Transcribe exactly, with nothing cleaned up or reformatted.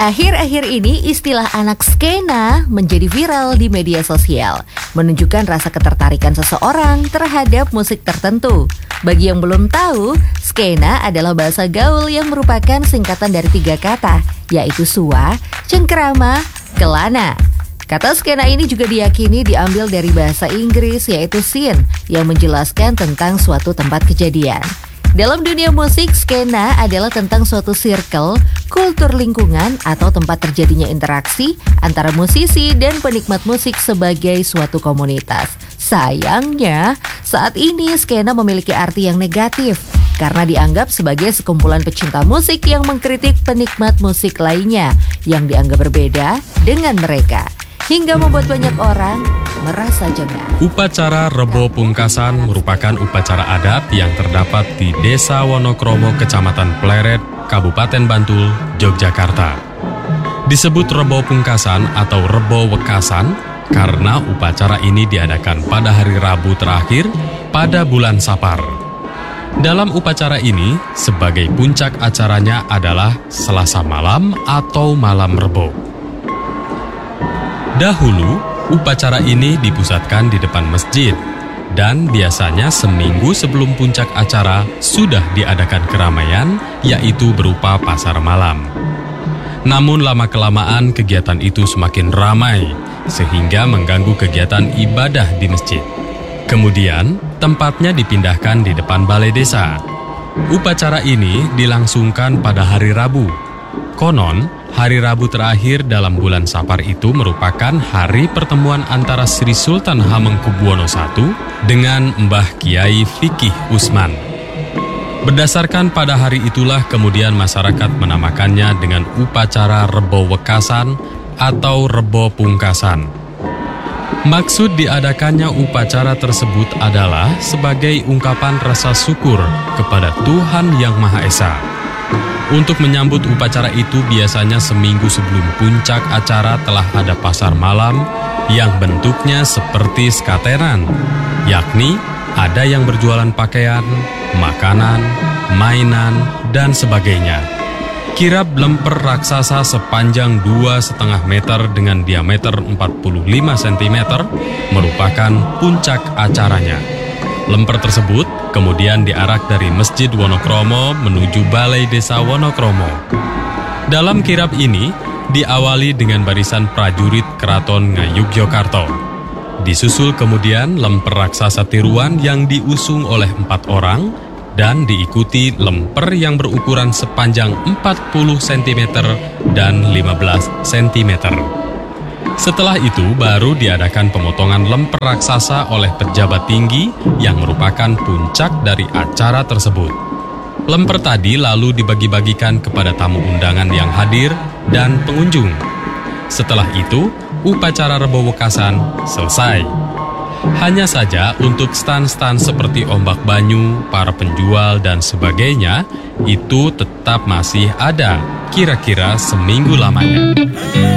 Akhir-akhir ini istilah anak skena menjadi viral di media sosial, menunjukkan rasa ketertarikan seseorang terhadap musik tertentu. Bagi yang belum tahu, skena adalah bahasa gaul yang merupakan singkatan dari tiga kata, yaitu sua, cengkerama, kelana. Kata skena ini juga diyakini diambil dari bahasa Inggris yaitu scene, yang menjelaskan tentang suatu tempat kejadian. Dalam dunia musik, skena adalah tentang suatu circle, kultur lingkungan, atau tempat terjadinya interaksi antara musisi dan penikmat musik sebagai suatu komunitas. Sayangnya, saat ini skena memiliki arti yang negatif karena dianggap sebagai sekumpulan pecinta musik yang mengkritik penikmat musik lainnya yang dianggap berbeda dengan mereka, hingga membuat banyak orang merasa jengah. Upacara Rebo Pungkasan merupakan upacara adat yang terdapat di Desa Wonokromo, Kecamatan Pleret, Kabupaten Bantul, Yogyakarta. Disebut Rebo Pungkasan atau Rebo Wekasan karena upacara ini diadakan pada hari Rabu terakhir pada bulan Sapar. Dalam upacara ini, sebagai puncak acaranya adalah Selasa malam atau malam Rebo. Dahulu, upacara ini dipusatkan di depan masjid, dan biasanya seminggu sebelum puncak acara sudah diadakan keramaian, yaitu berupa pasar malam. Namun lama-kelamaan kegiatan itu semakin ramai, sehingga mengganggu kegiatan ibadah di masjid. Kemudian, tempatnya dipindahkan di depan balai desa. Upacara ini dilangsungkan pada hari Rabu. Konon, hari Rabu terakhir dalam bulan Sapar itu merupakan hari pertemuan antara Sri Sultan Hamengkubuwono satu dengan Mbah Kiai Fikih Usman. Berdasarkan pada hari itulah kemudian masyarakat menamakannya dengan upacara Rebo Wekasan atau Rebo Pungkasan. Maksud diadakannya upacara tersebut adalah sebagai ungkapan rasa syukur kepada Tuhan Yang Maha Esa. Untuk menyambut upacara itu biasanya seminggu sebelum puncak acara telah ada pasar malam yang bentuknya seperti skateran, yakni ada yang berjualan pakaian, makanan, mainan, dan sebagainya. Kirab lemper raksasa sepanjang dua koma lima meter dengan diameter empat puluh lima sentimeter merupakan puncak acaranya. Lemper tersebut kemudian diarak dari Masjid Wonokromo menuju Balai Desa Wonokromo. Dalam kirab ini diawali dengan barisan prajurit Keraton Ngayogyakarta. Disusul kemudian lemper raksasa tiruan yang diusung oleh empat orang dan diikuti lemper yang berukuran sepanjang empat puluh sentimeter dan lima belas sentimeter. Setelah itu baru diadakan pemotongan lemper raksasa oleh pejabat tinggi yang merupakan puncak dari acara tersebut. Lemper tadi lalu dibagi-bagikan kepada tamu undangan yang hadir dan pengunjung. Setelah itu, upacara Rebo Wekasan selesai. Hanya saja untuk stan-stan seperti ombak banyu, para penjual dan sebagainya, itu tetap masih ada, kira-kira seminggu lamanya.